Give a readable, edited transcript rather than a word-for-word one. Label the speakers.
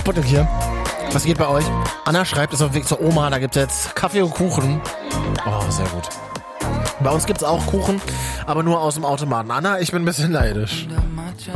Speaker 1: Sputnik hier. Was geht bei euch? Anna schreibt, ist auf dem Weg zur Oma, da gibt es jetzt Kaffee und Kuchen. Oh, sehr gut. Bei uns gibt es auch Kuchen, aber nur aus dem Automaten. Anna, ich bin ein bisschen neidisch.